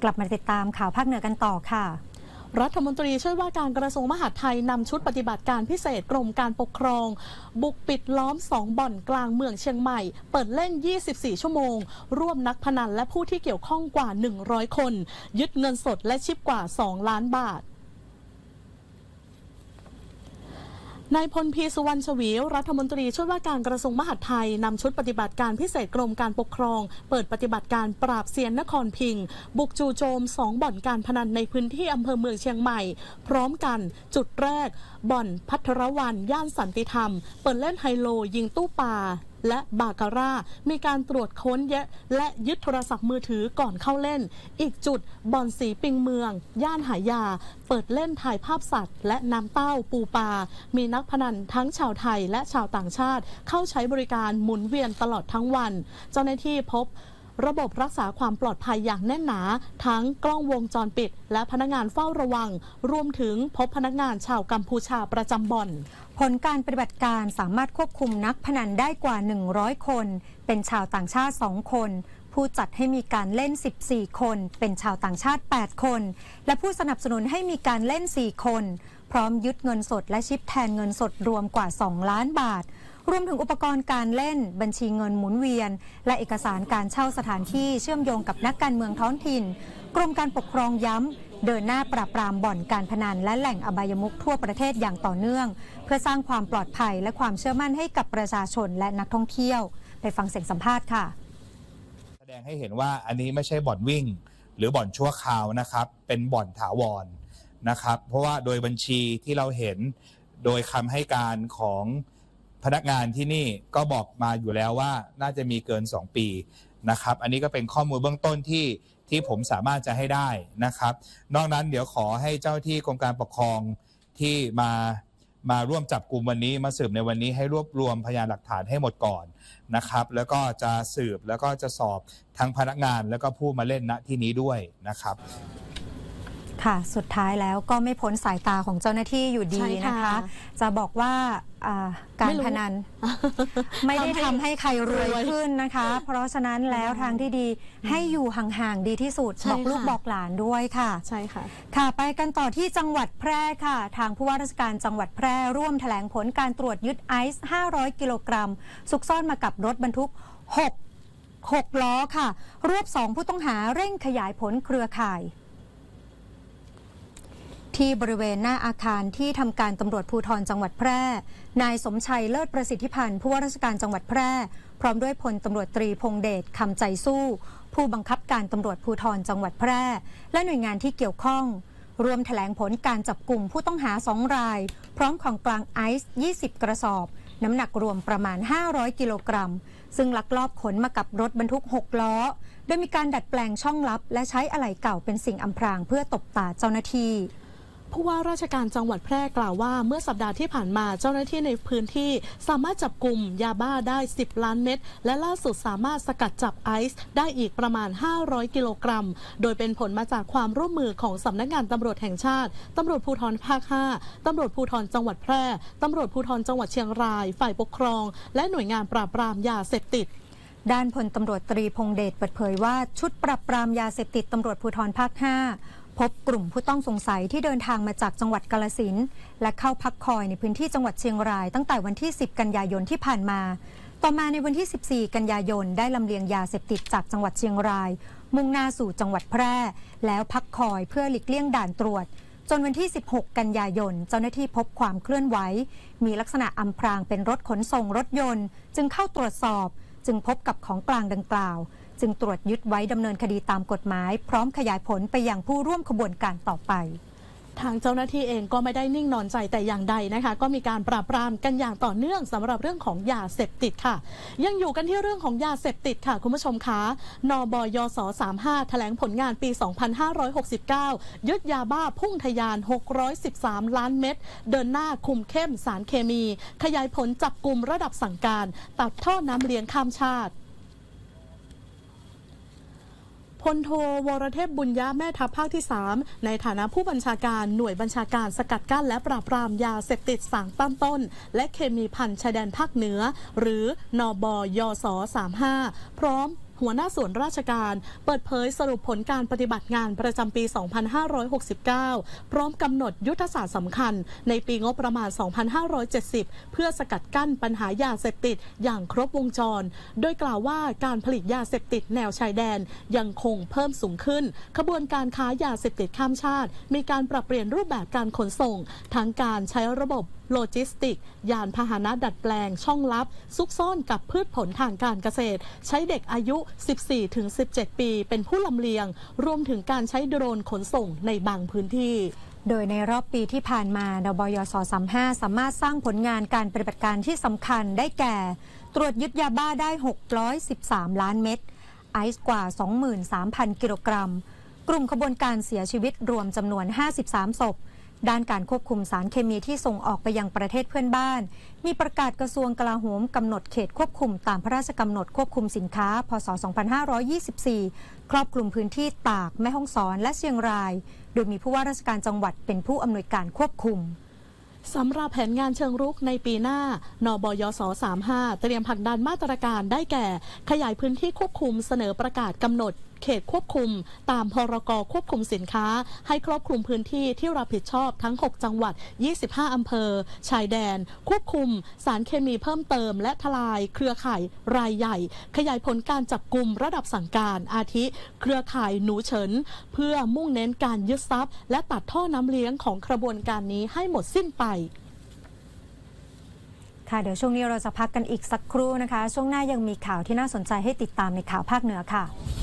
กลับมาติดตามข่าวภาคเหนือกันต่อค่ะรัฐมนตรีช่วยว่าการกระทรวงมหาดไทยนำชุดปฏิบัติการพิเศษกรมการปกครองบุกปิดล้อม2บ่อนกลางเมืองเชียงใหม่เปิดเล่น24ชั่วโมงร่วมนักพนันและผู้ที่เกี่ยวข้องกว่า100คนยึดเงินสดและชิปกว่า2ล้านบาทนายพลพีสุวรรณชวีรัฐมนตรีช่วยว่าการกระทรวงมหาดไทยนำชุดปฏิบัติการพิเศษกรมการปกครองเปิดปฏิบัติการปราบเซียนนครพิงค์บุกจู่โจม2บ่อนการพนันในพื้นที่อำเภอเมืองเชียงใหม่พร้อมกันจุดแรกบ่อนภัทรวันย่านสันติธรรมเปิดเล่นไฮโลยิงตู้ปลาและบาคาร่ามีการตรวจค้นและยึดโทรศัพท์มือถือก่อนเข้าเล่นอีกจุดบ่อนสีปิงเมืองย่านหายาเปิดเล่นถ่ายภาพสัตว์และน้ำเต้าปูปลามีนักพนันทั้งชาวไทยและชาวต่างชาติเข้าใช้บริการหมุนเวียนตลอดทั้งวันเจ้าหน้าที่พบระบบรักษาความปลอดภัยอย่างแน่นหนาทั้งกล้องวงจรปิดและพนักงานเฝ้าระวังรวมถึงพบพนักงานชาวกัมพูชาประจำบ่อนผลการปฏิบัติการสามารถควบคุมนักพนันได้กว่า100คนเป็นชาวต่างชาติ2คนผู้จัดให้มีการเล่น14คนเป็นชาวต่างชาติ8คนและผู้สนับสนุนให้มีการเล่น4คนพร้อมยึดเงินสดและชิปแทนเงินสดรวมกว่า2ล้านบาทรวมถึงอุปกรณ์การเล่นบัญชีเงินหมุนเวียนและเอกสารการเช่าสถานที่เชื่อมโยงกับนักการเมืองท้องถิ่นกรมการปกครองย้ำเดินหน้าปราบปรามบ่อนการพนันและแหล่งอบายมุขทั่วประเทศอย่างต่อเนื่องเพื่อสร้างความปลอดภัยและความเชื่อมั่นให้กับประชาชนและนักท่องเที่ยวไปฟังเสียงสัมภาษณ์ค่ะแสดงให้เห็นว่าอันนี้ไม่ใช่บ่อนวิ่งหรือบ่อนชั่วคราวนะครับเป็นบ่อนถาวรนะครับเพราะว่าโดยบัญชีที่เราเห็นโดยคำให้การของพนักงานที่นี่ก็บอกมาอยู่แล้วว่าน่าจะมีเกิน2ปีนะครับอันนี้ก็เป็นข้อมูลเบื้องต้นที่ผมสามารถจะให้ได้นะครับนอกนั้นเดี๋ยวขอให้เจ้าที่กรมการปกครองที่มาร่วมจับกลุ่มวันนี้มาสืบในวันนี้ให้รวบรวมพยานหลักฐานให้หมดก่อนนะครับแล้วก็จะสืบแล้วก็จะสอบทั้งพนักงานแล้วก็ผู้มาเล่นณที่นี้ด้วยนะครับค่ะสุดท้ายแล้วก็ไม่พ้นสายตาของเจ้าหน้าที่อยู่ดีนะคะจะบอกว่าการพนันไม่ได้ทำให้ใครรวยขึ้นนะคะเพราะฉะนั้นแล้วทางที่ดีให้อยู่ห่างๆดีที่สุดบอกลูกบอกหลานด้วยค่ะใช่ค่ะค่ะไปกันต่อที่จังหวัดแพร่ค่ะทางผู้ว่าราชการจังหวัดแพร่ร่วมแถลงผลการตรวจยึดไอซ์500กิโลกรัมซุกซ่อนมากับรถบรรทุก6ล้อค่ะรวบ2ผู้ต้องหาเร่งขยายผลเครือข่ายที่บริเวณหน้าอาคารที่ทำการตำรวจภูธรจังหวัดแพร่นายสมชัยเลิศประสิทธิพันธ์ผู้ว่าราชการจังหวัดแพร่พร้อมด้วยพลตำรวจตรีพงเดชคำใจสู้ผู้บังคับการตำรวจภูธรจังหวัดแพร่และหน่วยงานที่เกี่ยวข้องรวมแถลงผลการจับกลุ่มผู้ต้องหา2รายพร้อมของกลางไอซ์20กระสอบน้ำหนักรวมประมาณ500กิโลกรัมซึ่งลักลอบขนมากับรถบรรทุก6ล้อโดยมีการดัดแปลงช่องลับและใช้อะไหล่เก่าเป็นสิ่งอำพรางเพื่อตบตาเจ้าหน้าที่ผู้ว่าราชการจังหวัดแพร่กล่าวว่าเมื่อสัปดาห์ที่ผ่านมาเจ้าหน้าที่ในพื้นที่สามารถจับกลุ่มยาบ้าได้10ล้านเม็ดและล่าสุดสามารถสกัดจับไอซ์ได้อีกประมาณ500กิโลกรัมโดยเป็นผลมาจากความร่วมมือของสำนักงานตำรวจแห่งชาติตำรวจภูธรภาค5ตำรวจภูธรจังหวัดแพร่ตำรวจภูธรจังหวัดเชียงรายฝ่ายปกครองและหน่วยงานปราบปรามยาเสพติดด้านพลตำรวจตรีพงเดชเปิดเผยว่าชุดปราบปรามยาเสพติดตำรวจภูธรภาค5พบกลุ่มผู้ต้องสงสัยที่เดินทางมาจากจังหวัดกาฬสินธุ์และเข้าพักคอยในพื้นที่จังหวัดเชียงรายตั้งแต่วันที่10กันยายนที่ผ่านมาต่อมาในวันที่14กันยายนได้ลำเลียงยาเสพติดจากจังหวัดเชียงรายมุ่งหน้าสู่จังหวัดแพร่แล้วพักคอยเพื่อหลีกเลี่ยงด่านตรวจจนวันที่16กันยายนเจ้าหน้าที่พบความเคลื่อนไหวมีลักษณะอำพรางเป็นรถขนส่งรถยนต์จึงเข้าตรวจสอบจึงพบกับของกลางดังกล่าวจึงตรวจยึดไว้ดำเนินคดีตามกฎหมายพร้อมขยายผลไปยังผู้ร่วมขบวนการต่อไปทางเจ้าหน้าที่เองก็ไม่ได้นิ่งนอนใจแต่อย่างใดนะคะก็มีการปราบปรามกันอย่างต่อเนื่องสำหรับเรื่องของยาเสพติดค่ะยังอยู่กันที่เรื่องของยาเสพติดค่ะคุณผู้ชมคะนบยส35แถลงผลงานปี2569ยึดยาบ้าพุ่งทะยาน613ล้านเม็ดเดินหน้าคุมเข้มสารเคมีขยายผลจับกลุ่มระดับสั่งการตัดท่อน้ำเลี้ยงข้ามชาติพลโทวรเทพบุญยะแม่ทัพภาคที่3ในฐานะผู้บัญชาการหน่วยบัญชาการสกัดกั้นและปราบปรามยาเสพติดสารตั้งต้นและเคมีภัณฑ์ชายแดนภาคเหนือหรือนบยส35พร้อมหัวหน้าส่วนราชการเปิดเผยสรุปผลการปฏิบัติงานประจำปี 2569 พร้อมกำหนดยุทธศาสตร์สำคัญในปีงบประมาณ 2570 เพื่อสกัดกั้นปัญหายาเสพติดอย่างครบวงจรโดยกล่าวว่าการผลิตยาเสพติดแนวชายแดนยังคงเพิ่มสูงขึ้นขบวนการค้ายาเสพติดข้ามชาติมีการปรับเปลี่ยนรูปแบบการขนส่งทั้งการใช้ระบบโลจิสติกยานพาหนะดัดแปลงช่องลับซุกซ่อนกับพืชผลทางการเกษตรใช้เด็กอายุ 14-17 ปีเป็นผู้ลำเลียงรวมถึงการใช้โดรนขนส่งในบางพื้นที่โดยในรอบปีที่ผ่านมา นบยส35 สามารถสร้างผลงานการปฏิบัติการที่สำคัญได้แก่ตรวจยึดยาบ้าได้613ล้านเม็ดไอซ์กว่า 23,000 กิโลกรัมกลุ่มขบวนการเสียชีวิตรวมจำนวน53ศพด้านการควบคุมสารเคมีที่ส่งออกไปยังประเทศเพื่อนบ้านมีประกาศกระทรวงกลาโหมกำหนดเขตควบคุมตามพระราชกำหนดควบคุมสินค้าพ.ศ. 2524ครอบคลุมพื้นที่ตากแม่ฮ่องสอนและเชียงรายโดยมีผู้ว่าราชการจังหวัดเป็นผู้อำนวยการควบคุมสำหรับแผนงานเชิงรุกในปีหน้านบยส35เตรียมผลักดันมาตรการได้แก่ขยายพื้นที่ควบคุมเสนอประกาศกำหนดเขตควบคุมตามพรก.ควบคุมสินค้าให้ครอบคลุมพื้นที่ที่รับผิดชอบทั้ง6จังหวัด25อำเภอชายแดนควบคุมสารเคมีเพิ่มเติมและทลายเครือข่ายรายใหญ่ขยายผลการจับกุมระดับสั่งการอาทิเครือข่ายหนูเฉินเพื่อมุ่งเน้นการยึดทรัพย์และตัดท่อน้ำเลี้ยงของกระบวนการนี้ให้หมดสิ้นไปค่ะเดี๋ยวช่วงนี้เราจะพักกันอีกสักครู่นะคะช่วงหน้ายังมีข่าวที่น่าสนใจให้ติดตามในข่าวภาคเหนือค่ะ